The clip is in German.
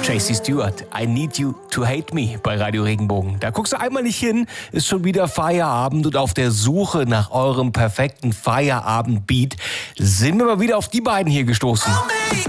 JC Stewart, I Need You to Hate Me bei Radio Regenbogen. Da guckst du einmal nicht hin, ist schon wieder Feierabend und auf der Suche nach eurem perfekten Feierabend-Beat sind wir mal wieder auf die beiden hier gestoßen.